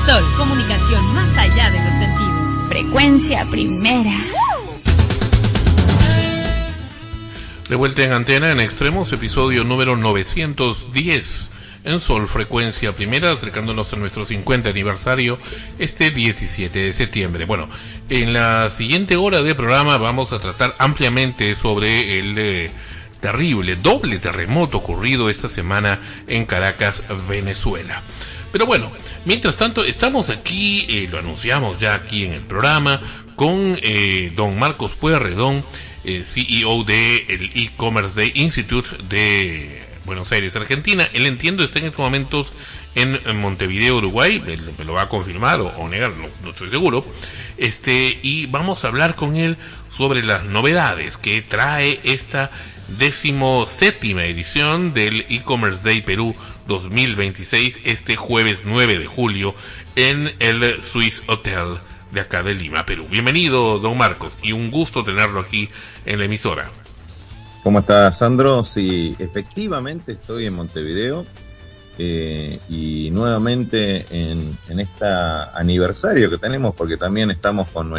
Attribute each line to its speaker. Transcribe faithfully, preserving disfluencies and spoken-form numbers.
Speaker 1: Sol, comunicación más allá de los sentidos.
Speaker 2: Frecuencia primera.
Speaker 3: De vuelta en antena en Extremos, episodio número novecientos diez en Sol, frecuencia primera, acercándonos a nuestro cincuenta aniversario este diecisiete de septiembre. Bueno, en la siguiente hora de programa vamos a tratar ampliamente sobre el eh, terrible, doble terremoto ocurrido esta semana en Caracas, Venezuela. Pero bueno, mientras tanto estamos aquí, eh, lo anunciamos ya aquí en el programa, con eh, don Marcos Pueyrredón, eh, C E O de el E-Commerce Day Institute de Buenos Aires, Argentina. Él, entiendo, está en estos momentos en, en Montevideo, Uruguay. Él me lo va a confirmar o, o negar, no, no estoy seguro. Este, y vamos a hablar con él sobre las novedades que trae esta decimoséptima edición del E-Commerce Day Perú dos mil veintiséis, este jueves nueve de julio en el Swiss Hotel de acá de Lima, Perú. Bienvenido, don Marcos, y un gusto tenerlo aquí en la emisora.
Speaker 4: ¿Cómo estás, Sandro? Sí, efectivamente estoy en Montevideo eh, y nuevamente en, en este aniversario que tenemos, porque también estamos con